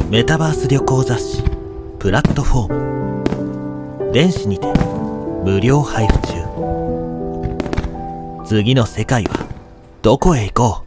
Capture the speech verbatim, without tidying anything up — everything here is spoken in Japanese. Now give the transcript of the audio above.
メタバース旅行雑誌プラットフォーム電子にて無料配布中。次の世界はどこへ行こう。